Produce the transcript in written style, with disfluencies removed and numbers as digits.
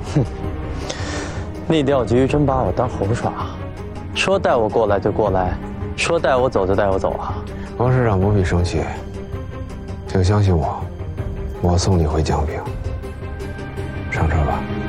厉调局真把我当猴耍，说带我过来就过来，说带我走就带我走啊！ 王师长不必生气，请相信我，我送你回江平。上车吧。